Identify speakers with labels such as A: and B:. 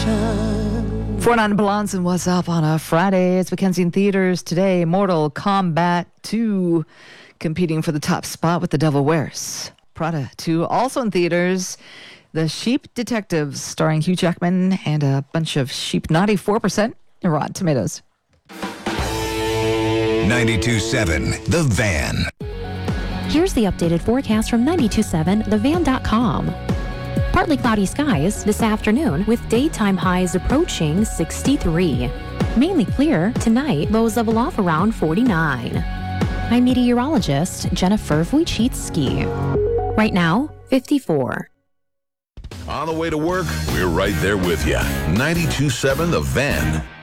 A: Fortnite and Balanson, what's up on a Friday? It's Mackenzie in theaters today. Mortal Kombat 2 competing for the top spot with The Devil Wears Prada 2. Also in theaters, The Sheep Detectives starring Hugh Jackman and a bunch of sheep. 94% in Rotten Tomatoes.
B: 92.7 The Van.
C: Here's the updated forecast from 92.7thevan.com. Partly cloudy skies this afternoon with daytime highs approaching 63. Mainly clear tonight, lows level off around 49. I'm meteorologist Jennifer Wojcicki. Right now, 54.
D: On the way to work, we're right there with you. 92.7 The Van.